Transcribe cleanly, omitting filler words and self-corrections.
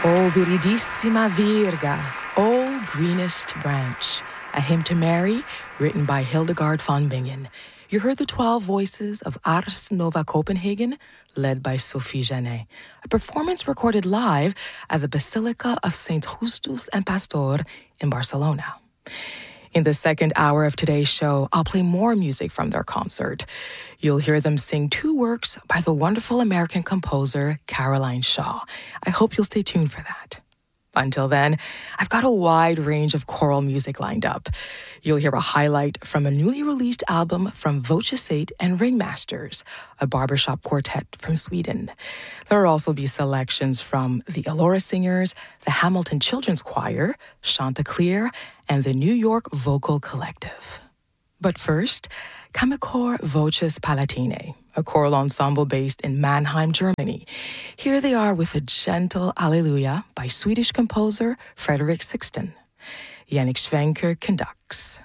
O viridissima virga, O greenest branch, a hymn to Mary, written by Hildegard von Bingen. You heard the 12 voices of Ars Nova Copenhagen, led by Sophie Genet, a performance recorded live at the Basilica of Saint Justus and Pastor in Barcelona. In the second hour of today's show, I'll play more music from their concert. You'll hear them sing two works by the wonderful American composer Caroline Shaw. I hope you'll stay tuned for that. Until then, I've got a wide range of choral music lined up. You'll hear a highlight from a newly released album from Voces 8 and Ringmasters, a barbershop quartet from Sweden. There will also be selections from the Elora Singers, the Hamilton Children's Choir, Chanticleer, and the New York Vocal Collective. But first, Kammerchor Voces Palatine, a choral ensemble based in Mannheim, Germany. Here they are with a gentle Alleluia by Swedish composer Frederick Sixten. Yannick Schwenker conducts.